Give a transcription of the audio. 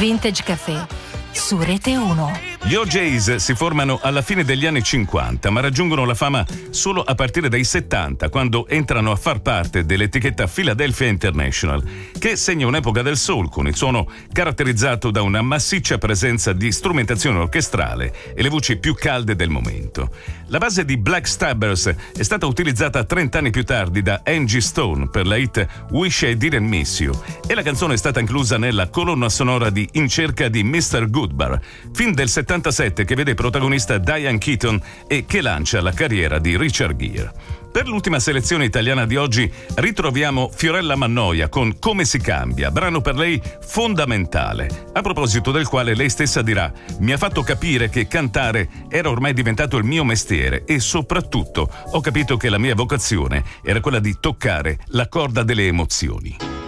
Vintage Café su Rete 1. Gli O'Jays si formano alla fine degli anni 50, ma raggiungono la fama solo a partire dai 70, quando entrano a far parte dell'etichetta Philadelphia International, che segna un'epoca del soul con il suono caratterizzato da una massiccia presenza di strumentazione orchestrale e le voci più calde del momento. La base di Black Stabbers è stata utilizzata 30 anni più tardi da Angie Stone per la hit Wish I Didn't Miss You, e la canzone è stata inclusa nella colonna sonora di In cerca di Mr. Goodbar, film del 77 che vede protagonista Diane Keaton e che lancia la carriera di Richard Gere. Per l'ultima selezione italiana di oggi ritroviamo Fiorella Mannoia con Come si cambia, brano per lei fondamentale, a proposito del quale lei stessa dirà: mi ha fatto capire che cantare era ormai diventato il mio mestiere e soprattutto ho capito che la mia vocazione era quella di toccare la corda delle emozioni.